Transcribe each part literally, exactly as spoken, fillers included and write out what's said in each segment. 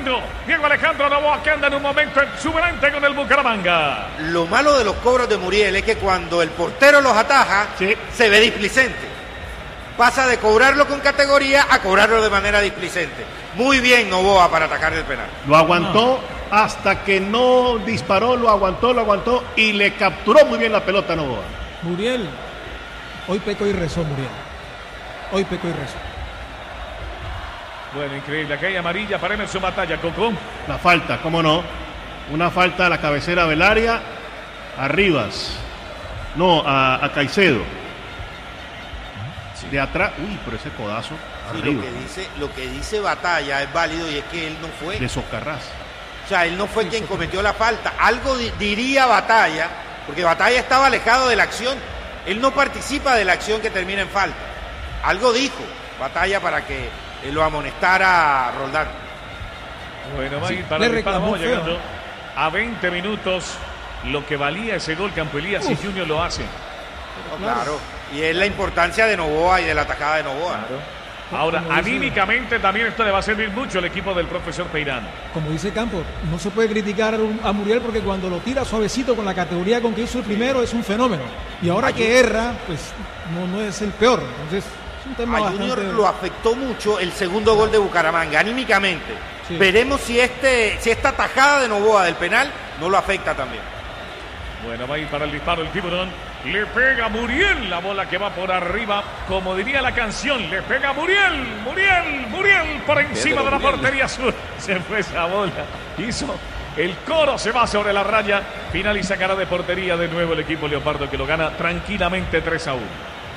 segundo. Diego Alejandro Noboa, que anda en un momento exuberante con el Bucaramanga. Lo malo de los cobros de Muriel es que cuando el portero los ataja, sí, se ve displicente. Pasa de cobrarlo con categoría a cobrarlo de manera displicente. Muy bien Noboa para atacar el penal. Lo aguantó no. hasta que no disparó, lo aguantó, lo aguantó y le capturó muy bien la pelota a Noboa. Muriel, hoy pecó y rezó Muriel. Hoy pecó y rezó. Bueno, increíble. Aquí hay amarilla para Emerson Batalla, Coco. La falta, cómo no. Una falta a la cabecera del área. A Rivas. No, a, a Caicedo. Sí. De atrás. Uy, pero ese codazo. Sí, lo que dice, lo que dice Batalla es válido y es que él no fue. De Socarrás. O sea, él no fue sí, quien sí. cometió la falta. Algo di- diría Batalla, porque Batalla estaba alejado de la acción. Él no participa de la acción que termina en falta. Algo dijo Batalla para que lo amonestara Roldán. Bueno, va a ir para el disparo. Vamos llegando a veinte minutos. Lo que valía ese gol Campo Elías si Junior lo hace. No, claro. Y es la importancia de Noboa y de la atacada de Noboa. Claro. Ahora, anímicamente también esto le va a servir mucho al equipo del profesor Peirano. Como dice Campos, no se puede criticar a Muriel porque cuando lo tira suavecito con la categoría con que hizo el primero es un fenómeno. Y ahora Ay, que erra, pues no, no es el peor. Entonces, es un tema a bastante... Junior lo afectó mucho el segundo gol de Bucaramanga, anímicamente. Sí. Veremos si, este, si esta tajada de Noboa del penal no lo afecta también. Bueno, va a ir para el disparo el tiburón. Le pega Muriel, la bola que va por arriba, como diría la canción, le pega Muriel, Muriel, Muriel por encima Pedro de la Muriel. Portería sur. Se fue esa bola, hizo el coro, se va sobre la raya, final y sacará de portería de nuevo el equipo Leopardo que lo gana tranquilamente tres a uno.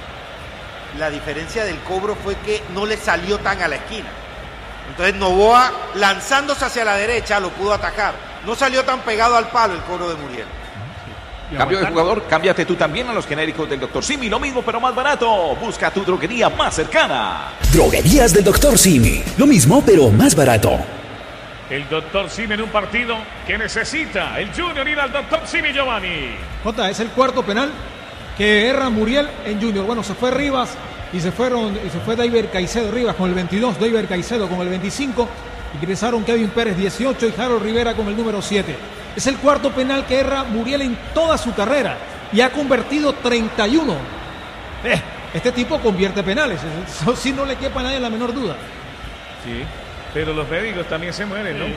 La diferencia del cobro fue que no le salió tan a la esquina. Entonces Noboa, lanzándose hacia la derecha, lo pudo atacar. No salió tan pegado al palo el cobro de Muriel. Cambio de jugador, cámbiate tú también a los genéricos del doctor Simi, lo mismo pero más barato. Busca tu droguería más cercana. Droguerías del doctor Simi, lo mismo pero más barato. El doctor Simi en un partido que necesita el Junior ir al doctor Simi, Giovanni. Jota, es el cuarto penal que erra Muriel en Junior. Bueno, se fue Rivas y se fueron y se fue Deiber Caicedo. Rivas con el veintidós, Deiber Caicedo con el veinticinco. Ingresaron Kevin Pérez dieciocho y Harold Rivera con el número siete. Es el cuarto penal que erra Muriel en toda su carrera y ha convertido treinta y uno. Eh, este tipo convierte penales, eso sí no le quepa a nadie la menor duda. Sí, pero los médicos también se mueren, ¿no? Sí.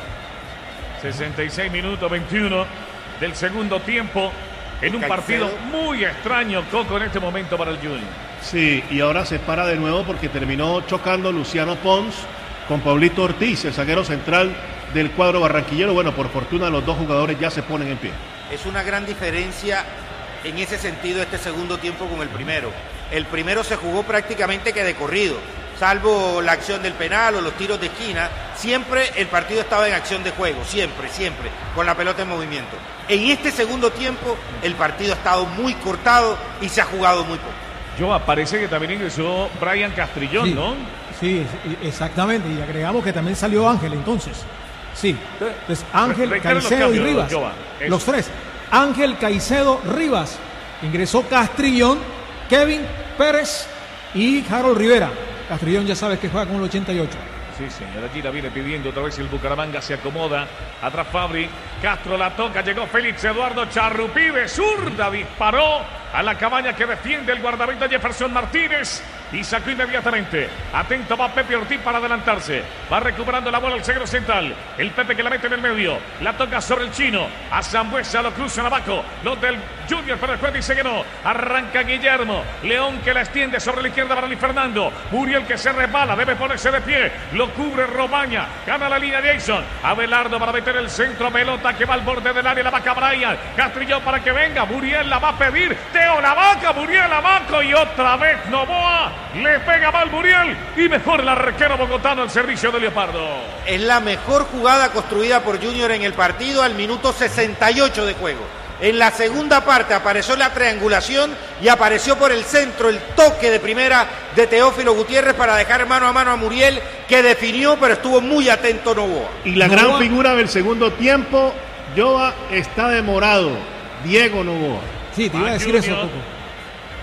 sesenta y seis minutos, veintiuno del segundo tiempo en un Caicedo. Partido muy extraño, Coco, en este momento para el Junior. Sí, y ahora se para de nuevo porque terminó chocando Luciano Pons con Pablito Ortiz, el zaguero central del cuadro barranquillero. Bueno, por fortuna los dos jugadores ya se ponen en pie. Es una gran diferencia en ese sentido este segundo tiempo con el primero. El primero se jugó prácticamente que de corrido, salvo la acción del penal o los tiros de esquina. Siempre el partido estaba en acción de juego, siempre, siempre, con la pelota en movimiento. En este segundo tiempo el partido ha estado muy cortado y se ha jugado muy poco. Yo, parece que también ingresó Brian Castrillón, sí, ¿no? Sí, exactamente, y agregamos que también salió Ángel entonces. Sí, entonces Ángel, Re Caicedo cambios, y Rivas, Joa, los tres. Ángel, Caicedo, Rivas. Ingresó Castrillón, Kevin Pérez y Harold Rivera. Castrillón ya sabes que juega con el ochenta y ocho. Sí, señor, allí la viene pidiendo otra vez el Bucaramanga, se acomoda. Atrás Fabri, Castro la toca, llegó Félix Eduardo Charrupí de zurda, disparó a la cabaña que defiende el guardameta Jefferson Martínez y sacó inmediatamente. Atento va Pepe Ortiz para adelantarse. Va recuperando la bola el zaguero central. El Pepe que la mete en el medio. La toca sobre el chino. A Zambuesa lo cruzan abajo. Los del Junior, pero después dice que no. Arranca Guillermo. León que la extiende sobre la izquierda para Luis Fernando. Muriel que se resbala. Debe ponerse de pie. Lo cubre Romaña. Gana la línea Jason. Abelardo para meter el centro. Pelota que va al borde del área. La vaca Brian. Castrillón para que venga. Muriel la va a pedir. Teo la vaca. Muriel la vaca. Y otra vez Noboa. Le pega mal Muriel. Y mejor el arquero bogotano al servicio de Leopardo. Es la mejor jugada construida por Junior en el partido al minuto sesenta y ocho de juego. En la segunda parte apareció la triangulación y apareció por el centro el toque de primera de Teófilo Gutiérrez para dejar mano a mano a Muriel, que definió, pero estuvo muy atento Noboa. Y la Noboa, gran figura del segundo tiempo, Joa, está demorado. Diego Noboa. Sí, te iba a decir eso, Coco.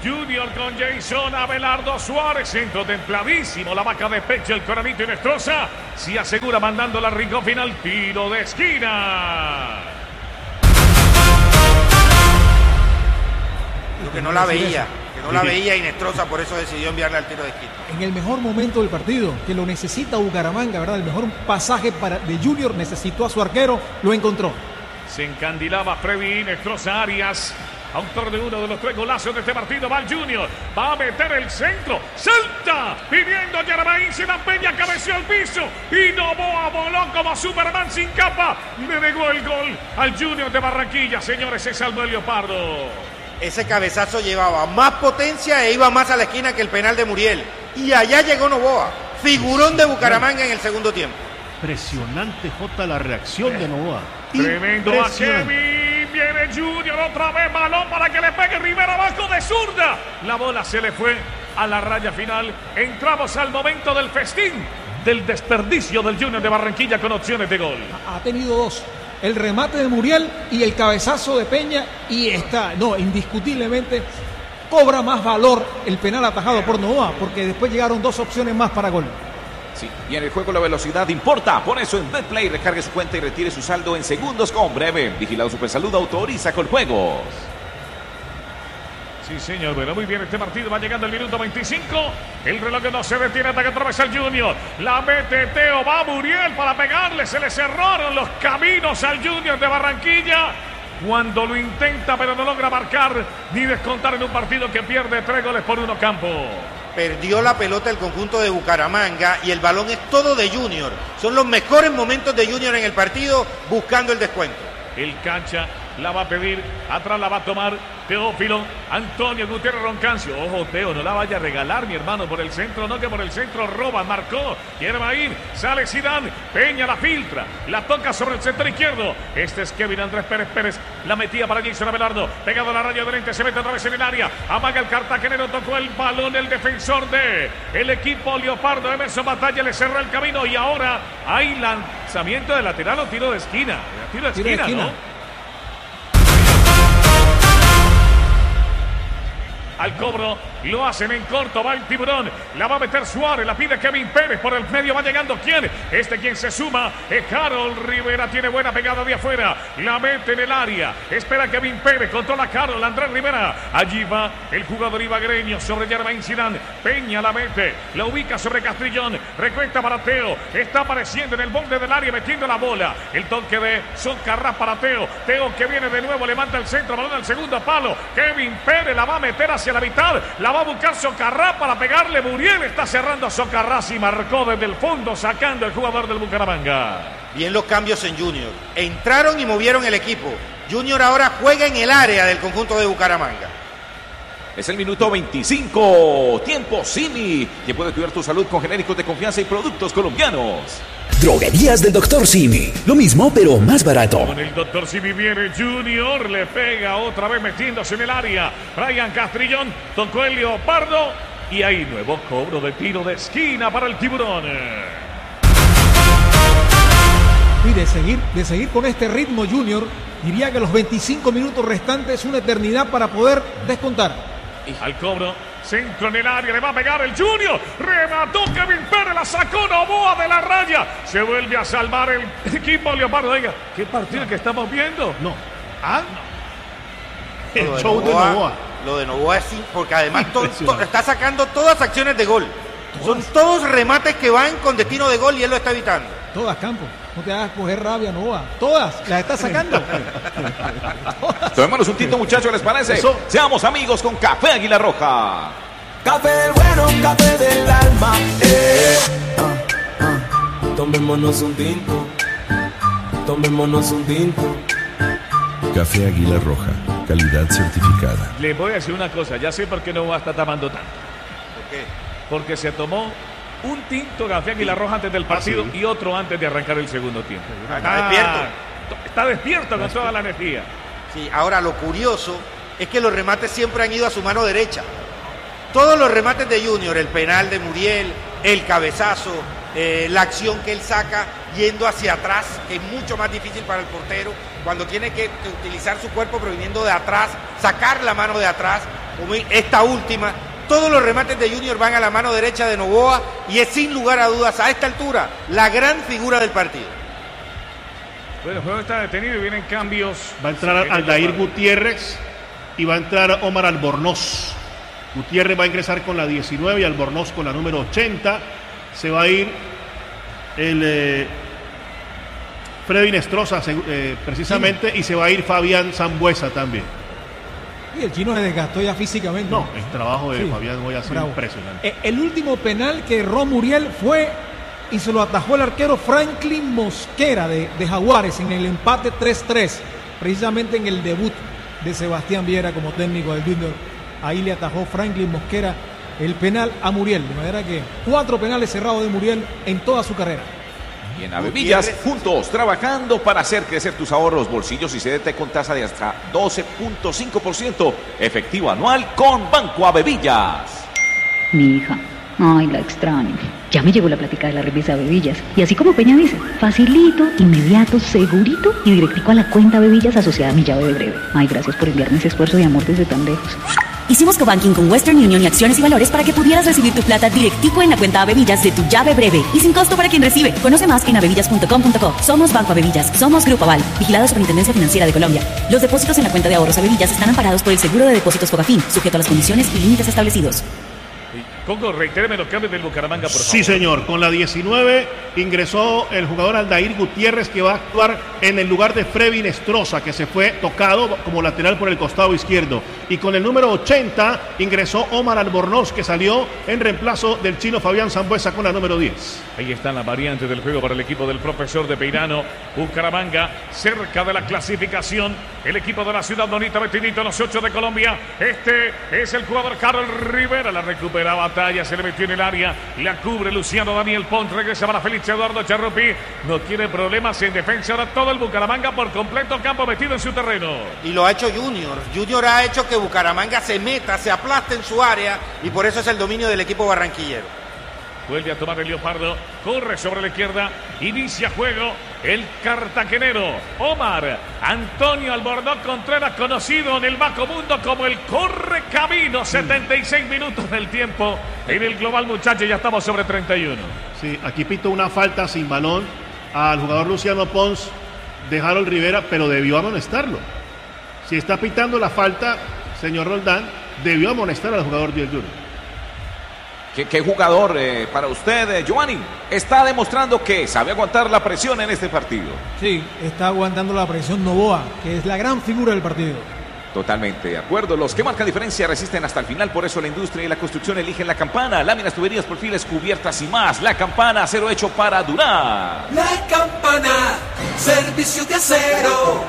Junior con Jason Abelardo Suárez, centro templadísimo, la vaca de pecho, el Coranito Inestrosa se asegura mandando la rincón final, tiro de esquina. Lo que no la veía, que no la veía Inestrosa, por eso decidió enviarle al tiro de esquina. En el mejor momento del partido, que lo necesita Bucaramanga, ¿verdad? El mejor pasaje para, de Junior, necesitó a su arquero, lo encontró. Se encandilaba Freddy Inestrosa Arias. Autor de uno de los tres golazos de este partido, va el Junior, va a meter el centro, salta, pidiendo a Germain, se da Peña, cabeció al piso, y Novoa voló como Superman sin capa, le negó el gol al Junior de Barranquilla, señores, se salvó el Leopardo. Ese cabezazo llevaba más potencia e iba más a la esquina que el penal de Muriel, y allá llegó Novoa, figurón de Bucaramanga en el segundo tiempo. Impresionante, Jota, la reacción de Novoa. Tremendo a Kevin. Viene Junior otra vez, balón para que le pegue Rivera abajo de zurda. La bola se le fue a la raya final. Entramos al momento del festín, del desperdicio del Junior de Barranquilla con opciones de gol. Ha tenido dos, el remate de Muriel y el cabezazo de Peña, y está, no, indiscutiblemente cobra más valor el penal atajado por Novoa, porque después llegaron dos opciones más para gol. Sí, y en el juego la velocidad importa. Por eso en BetPlay recargue su cuenta y retire su saldo en segundos con Breve. Vigilado Supersalud autoriza con juegos. Sí, señor, pero muy bien este partido. Va llegando el minuto veinticinco. El reloj no se detiene hasta que atraviesa el Junior. La mete Teo, va Muriel para pegarle. Se le cerraron los caminos al Junior de Barranquilla. Cuando lo intenta, pero no logra marcar ni descontar en un partido que pierde tres goles por uno campo. Perdió la pelota el conjunto de Bucaramanga y el balón es todo de Junior. Son los mejores momentos de Junior en el partido, buscando el descuento. El cancha la va a pedir, atrás la va a tomar Teófilo, Antonio Gutiérrez Roncancio. Ojo, Teo, no la vaya a regalar, mi hermano, por el centro, no, que por el centro roba, marcó, quiere va a ir, sale Zidane, Peña la filtra, la toca sobre el centro izquierdo. Este es Kevin Andrés Pérez Pérez, la metía para Jason Abelardo, pegado a la raya de lente, se mete otra vez en el área, amaga el cartagenero, tocó el balón, el defensor de el equipo Leopardo, Emerson Batalla, le cerró el camino y ahora hay lanzamiento de lateral o tiro de esquina, tiro de Tiro de esquina, esquina. ¿no? Al cobro, lo hacen en corto, va el Tiburón, la va a meter Suárez, la pide Kevin Pérez, por el medio va llegando, ¿quién? Este quien se suma, es Carol Rivera, tiene buena pegada de afuera, la mete en el área, espera Kevin Pérez, controla Carol, Andrés Rivera, allí va el jugador ibagreño sobre Germain Zidane, Peña la mete, la ubica sobre Castrillón, recuesta para Teo, está apareciendo en el borde del área, metiendo la bola, el toque de Socarrás para Teo, Teo que viene de nuevo, levanta el centro, balón al segundo palo, Kevin Pérez la va a meter hacia la mitad, la va a buscar Socarrás para pegarle, Muriel está cerrando a Socarrás y marcó desde el fondo sacando el jugador del Bucaramanga. Bien los cambios en Junior, entraron y movieron el equipo. Junior ahora juega en el área del conjunto de Bucaramanga. Es el minuto veinticinco, tiempo Simi, que puede cuidar tu salud con genéricos de confianza y productos colombianos. Droguerías del doctor Simi. Lo mismo, pero más barato. Con el doctor Simi viene Junior, le pega otra vez metiéndose en el área. Brian Castrillón tocó el Leopardo y hay nuevo cobro de tiro de esquina para el Tiburón. Y de seguir, de seguir con este ritmo Junior, diría que los veinticinco minutos restantes es una eternidad para poder descontar. Al cobro, centro en el área, le va a pegar el Junior, remató Kevin Pérez, la sacó Novoa de la raya, se vuelve a salvar el equipo Leopardo. Oiga, ¿qué partido que estamos viendo? No. Ah, El Lo de show de Novoa, Novoa. Lo de Novoa es sí, porque además to- to- está sacando todas acciones de gol. Son todos remates que van con destino de gol y él lo está evitando. Todas, Campo. No te hagas coger rabia, Novoa. Todas, las está sacando. Tomémonos un tinto, muchachos, ¿les parece? Eso. Seamos amigos con Café Águila Roja. Café bueno, café del alma. Eh. Ah, ah. Tomémonos un tinto. Tomémonos un tinto. Café Águila Roja, calidad certificada. le voy a decir una cosa, ya sé por qué Novoa está tomando tanto. ¿Por qué? Porque se tomó un tinto Café Águila Roja antes del partido y otro antes de arrancar el segundo tiempo. Ah, está despierto. Está despierto con toda la energía. Sí, ahora lo curioso es que los remates siempre han ido a su mano derecha. Todos los remates de Junior, el penal de Muriel, el cabezazo, eh, la acción que él saca yendo hacia atrás, que es mucho más difícil para el portero, cuando tiene que, que utilizar su cuerpo pero viniendo de atrás, sacar la mano de atrás, como esta última. Todos los remates de Junior van a la mano derecha de Novoa y es sin lugar a dudas a esta altura la gran figura del partido. Bueno, el juego está detenido y vienen cambios. Va a entrar Aldair Gutiérrez y va a entrar Omar Albornoz. Gutiérrez va a ingresar con la diecinueve y Albornoz con la número ochenta. Se va a ir el eh, Freddy Nestroza eh, precisamente, sí. Y se va a ir Fabián Zambuesa también. Y el chino se desgastó ya físicamente. No, el trabajo de sí, Fabián hoy ha sido bravo. Impresionante. Eh, el último penal que erró Muriel fue y se lo atajó el arquero Franklin Mosquera de, de Jaguares en el empate tres tres, precisamente en el debut de Sebastián Viera como técnico del Junior. Ahí le atajó Franklin Mosquera el penal a Muriel, de manera que cuatro penales cerrados de Muriel en toda su carrera. Y en Avevillas, juntos, trabajando para hacer crecer tus ahorros, bolsillos y C D T con tasa de hasta doce punto cinco por ciento efectivo anual con Banco Avevillas. Mi hija, ay, la extraño. Ya me llegó la plática de la remesa Avevillas. Y así como Peña dice, facilito, inmediato, segurito y directico a la cuenta Avevillas asociada a mi llave de breve. Ay, gracias por enviarme ese esfuerzo de amor desde tan lejos. Hicimos cobanking con Western Union y acciones y valores para que pudieras recibir tu plata directico en la cuenta Avevillas de tu llave breve y sin costo para quien recibe. Conoce más en avevillas punto com punto co. Somos Banco Avevillas, somos Grupo Aval, vigilado Superintendencia Financiera de Colombia. Los depósitos en la cuenta de ahorros Avevillas están amparados por el seguro de depósitos Fogafín, sujeto a las condiciones y límites establecidos. Congo, reitéreme los cambios del Bucaramanga, por favor. Sí, señor. Con la diecinueve ingresó el jugador Aldair Gutiérrez, que va a actuar en el lugar de Freddy Nestroza, que se fue tocado como lateral por el costado izquierdo. Y con el número ochenta ingresó Omar Albornoz, que salió en reemplazo del chino Fabián Zambuesa con la número diez. Ahí están las variantes del juego para el equipo del profesor de Peirano. Bucaramanga, cerca de la clasificación. El equipo de la ciudad bonita, metidito en los ocho de Colombia. Este es el jugador Carlos Rivera. La recuperaba. Batalla, se le metió en el área, la cubre Luciano Daniel Pons, regresa para Félix Eduardo Charrupi, no tiene problemas en defensa, ahora todo el Bucaramanga por completo, campo metido en su terreno. Y lo ha hecho Junior, Junior ha hecho que Bucaramanga se meta, se aplaste en su área y por eso es el dominio del equipo barranquillero. Vuelve a tomar el Leopardo, corre sobre la izquierda, inicia juego el cartagenero Omar Antonio Albornoz Contreras, conocido en el bajo mundo como el Correcamino. setenta y seis minutos del tiempo en el global, muchachos, ya estamos sobre treinta y uno. Sí, aquí pito una falta sin balón al jugador Luciano Pons de Harold Rivera, pero debió amonestarlo. Si está pitando la falta, señor Roldán, debió amonestar al jugador del Junior. ¿Qué, qué jugador eh, para usted, eh, Giovanni? Está demostrando que sabe aguantar la presión en este partido. Sí, está aguantando la presión Novoa, que es la gran figura del partido. Totalmente de acuerdo. Los que marcan diferencia resisten hasta el final. Por eso la industria y la construcción eligen la Campana. Láminas, tuberías, perfiles, cubiertas y más. La Campana, acero hecho para durar. La Campana, servicios de acero.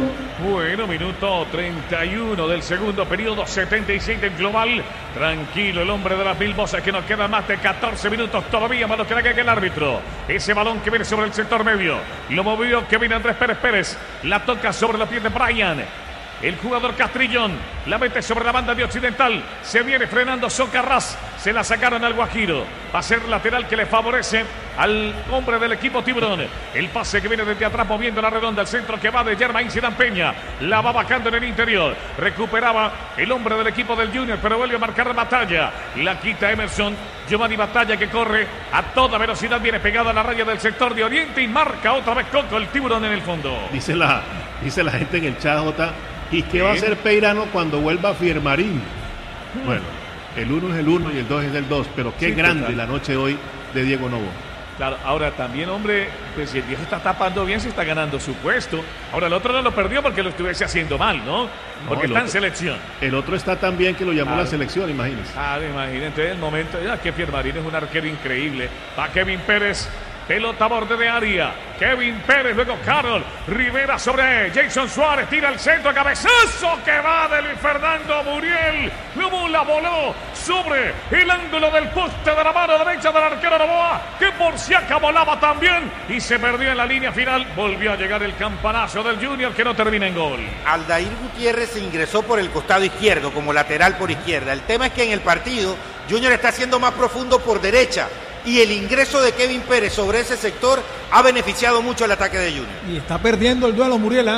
Bueno, minuto treinta y uno del segundo periodo, setenta y seis del global. Tranquilo el hombre de las mil voces, que nos quedan más de catorce minutos todavía, más lo que haga que el árbitro. Ese balón que viene sobre el sector medio, lo movió que viene Andrés Pérez Pérez, la toca sobre la piel de Brian. El jugador Castrillón la mete sobre la banda de Occidental. Se viene frenando Socarrás. Se la sacaron al Guajiro. Va a ser lateral que le favorece al hombre del equipo Tiburón. El pase que viene desde atrás moviendo la redonda. El centro que va de Germain Zidane Peña. La va bajando en el interior. Recuperaba el hombre del equipo del Junior, pero vuelve a marcar Batalla. La quita Emerson. Giovanni Batalla, que corre a toda velocidad. Viene pegado a la raya del sector de Oriente y marca otra vez Coco, el Tiburón en el fondo. Dice la, dice la gente en el chat, J. ¿Y qué va a hacer Peirano cuando vuelva a Firmarín? Bueno, el uno es el uno y el dos es el dos, pero qué sí, grande total. La noche hoy de Diego Novo. Claro, ahora también, hombre, pues si el viejo está tapando bien, se está ganando su puesto. Ahora el otro no lo perdió porque lo estuviese haciendo mal, ¿no? Porque no, está otro, en selección. El otro está tan bien que lo llamó claro. La selección, imagínense. Ah, imagínate el momento, ya que Firmarín es un arquero increíble. Va Kevin Pérez. Pelota borde de área. Kevin Pérez, luego Carol Rivera sobre Jason Suárez. Tira el centro, cabezazo que va de Luis Fernando Muriel. Luego la voló sobre el ángulo del poste de la mano derecha del arquero Novoa, que por si acá volaba también y se perdió en la línea final. Volvió a llegar el campanazo del Junior, que no termina en gol. Aldair Gutiérrez se ingresó por el costado izquierdo, como lateral por izquierda. El tema es que en el partido Junior está siendo más profundo por derecha. Y el ingreso de Kevin Pérez sobre ese sector ha beneficiado mucho el ataque de Junior. Y está perdiendo el duelo Muriel, ¿eh?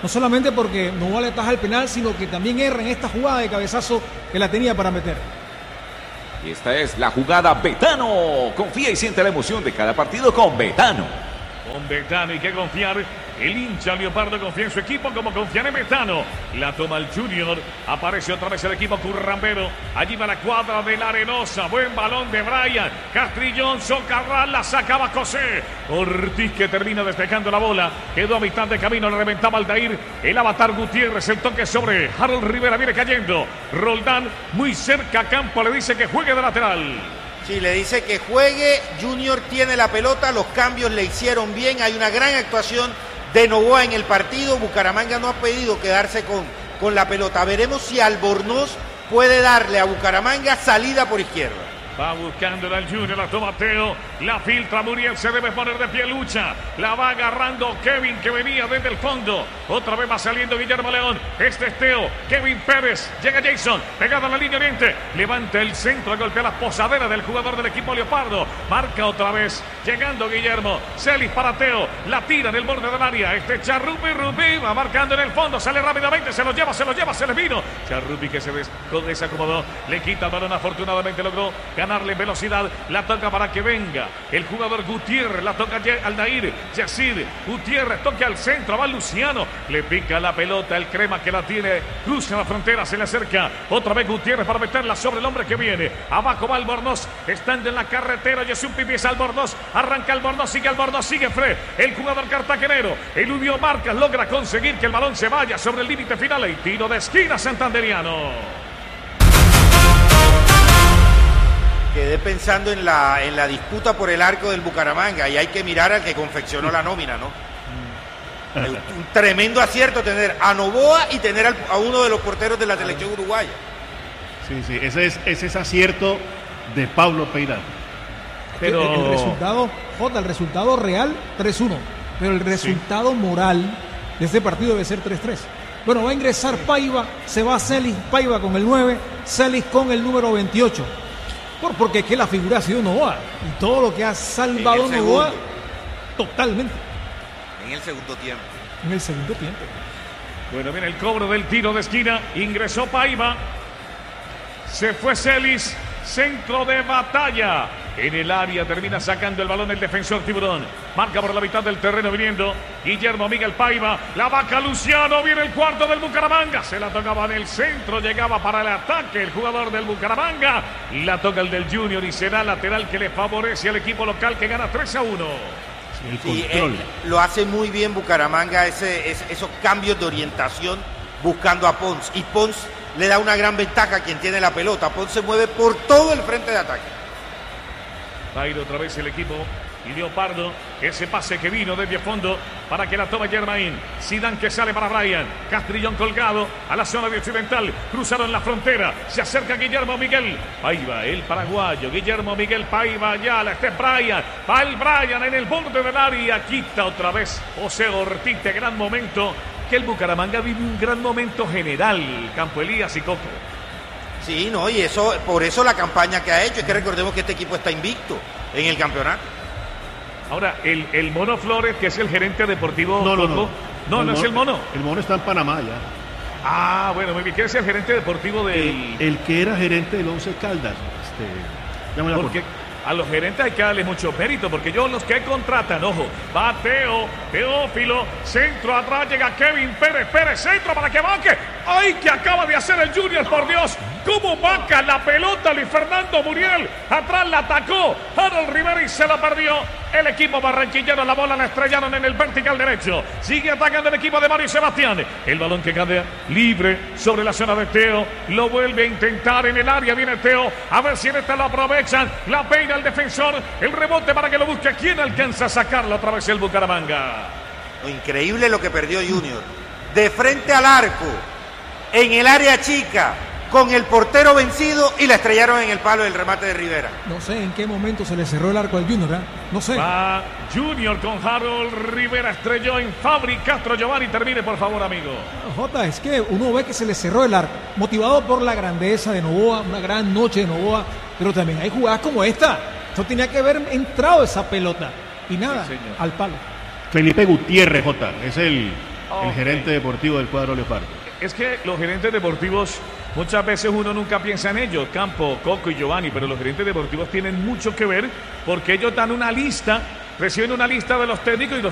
No solamente porque Novoa le ataja el penal, sino que también erra en esta jugada de cabezazo que la tenía para meter. Y esta es la jugada Betano. Confía y siente la emoción de cada partido con Betano. Con Betano hay que confiar. El hincha Leopardo confía en su equipo como confía en Betano. La toma el Junior. Aparece otra vez el equipo currambero. Allí va la cuadra de la Arenosa. Buen balón de Brian. Castrillón, Socarral, la sacaba José. Ortiz que termina despejando la bola. Quedó a mitad de camino. Le reventaba Aldair. El avatar Gutiérrez. El toque sobre Harold Rivera. Viene cayendo. Roldán muy cerca a campo. Le dice que juegue de lateral. Sí, le dice que juegue. Junior tiene la pelota. Los cambios le hicieron bien. Hay una gran actuación de Novoa en el partido. Bucaramanga no ha pedido quedarse con, con la pelota. Veremos si Albornoz puede darle a Bucaramanga salida por izquierda. Va buscándola al Junior, la toma Teo, la filtra Muriel, se debe poner de pie, lucha, la va agarrando Kevin que venía desde el fondo, otra vez va saliendo Guillermo León, este es Teo, Kevin Pérez, llega Jason, pegado a la línea oriente, levanta el centro, golpea la posadera del jugador del equipo Leopardo, marca otra vez, llegando Guillermo, Celis para Teo, la tira en el borde del área, este Charrupi, Rupi, va marcando en el fondo, sale rápidamente, se lo lleva, se lo lleva, se le vino, Charrupi que se des desacomodó, le quita el balón, afortunadamente logró ganarle velocidad, la toca para que venga el jugador Gutiérrez, la toca Aldair, Yacid, Gutiérrez toca al centro, va Luciano, le pica la pelota, el crema que la tiene, cruza la frontera, se le acerca, otra vez Gutiérrez para meterla sobre el hombre que viene, abajo va Albornoz, estando en la carretera, Jesús Pipies Albornoz, arranca Albornoz, sigue Albornoz, sigue Fred, el jugador cartagenero, eludió marcas, logra conseguir que el balón se vaya sobre el límite final y tiro de esquina santanderiano. Quedé pensando en la, en la disputa por el arco del Bucaramanga y hay que mirar al que confeccionó la nómina, ¿no? Un, un tremendo acierto tener a Novoa y tener al, a uno de los porteros de la selección uruguaya. Sí, sí, ese es, ese es acierto de Pablo Peirano. Pero el, el resultado, Jota, el resultado real tres uno, pero el resultado sí. moral de este partido debe ser tres tres. Bueno, va a ingresar Paiva, se va Celis Paiva con el nueve, Celis con el número veintiocho. Porque es que la figura ha sido Novoa y todo lo que ha salvado Novoa totalmente. En el segundo tiempo. En el segundo tiempo. Bueno, viene el cobro del tiro de esquina. Ingresó Paiva. Se fue Celis. Centro de batalla. En el área termina sacando el balón el defensor Tiburón. Marca por la mitad del terreno viniendo Guillermo Miguel Paiva. La vaca Luciano. Viene el cuarto del Bucaramanga. Se la tocaba en el centro. Llegaba para el ataque el jugador del Bucaramanga. Y la toca el del Junior y será lateral que le favorece al equipo local que gana tres a uno. Sí, eh, lo hace muy bien Bucaramanga ese, ese, esos cambios de orientación buscando a Pons. Y Pons le da una gran ventaja a quien tiene la pelota. Pons se mueve por todo el frente de ataque. Va a ir otra vez el equipo y Leopardo, ese pase que vino desde el fondo para que la tome Germain. Zidane que sale para Brian. Castrillón colgado a la zona de occidental. Cruzaron la frontera. Se acerca Guillermo Miguel Paiva, el paraguayo. Guillermo Miguel Paiva, ya la este es Brian. Va el Brian en el borde del área. Quita otra vez José Ortiz. De gran momento. Que el Bucaramanga vive un gran momento general. Campo Elías y Coco. Sí, no, y eso, por eso la campaña que ha hecho, es que recordemos que este equipo está invicto en el campeonato. Ahora, el, el Mono Flores, que es el gerente deportivo. No, no, no. No, no, no es el Mono. El Mono está en Panamá ya. Ah, bueno, muy bien. ¿Quién es el gerente deportivo del...? El, el que era gerente del Once Caldas. Este, ya me la porque a los gerentes hay que darle mucho mérito, porque yo los que contratan, ojo, va Teo, Teófilo, centro atrás, llega Kevin Pérez, Pérez, centro para que banque. ¡Ay, que acaba de hacer el Junior, por Dios! ¿Cómo banca la pelota Luis Fernando Muriel? Atrás la atacó Harold Rivera y se la perdió. El equipo barranquillero, la bola la estrellaron en el vertical derecho. Sigue atacando el equipo de Mario Sebastián. El balón que cae libre sobre la zona de Teo. Lo vuelve a intentar en el área. Viene Teo. A ver si en esta lo aprovechan. La peina el defensor. El rebote para que lo busque. ¿Quién alcanza a sacarlo otra vez el Bucaramanga? Increíble lo que perdió Junior. De frente al arco. En el área chica. Con el portero vencido y la estrellaron en el palo del remate de Rivera. No sé en qué momento se le cerró el arco al Junior, ¿eh? No sé. Va Junior con Harold Rivera, estrelló en Fabri. Castro Giovanni, termine por favor, amigo. Jota, es que uno ve que se le cerró el arco, motivado por la grandeza de Novoa, una gran noche de Novoa, pero también hay jugadas como esta. Esto tenía que haber entrado esa pelota y nada, sí, al palo. Felipe Gutiérrez, Jota, es el el Ok. gerente deportivo del cuadro Leopardo. Es que los gerentes deportivos, muchas veces uno nunca piensa en ellos, Campo, Coco y Giovanni, pero los gerentes deportivos tienen mucho que ver porque ellos dan una lista, reciben una lista de los técnicos y los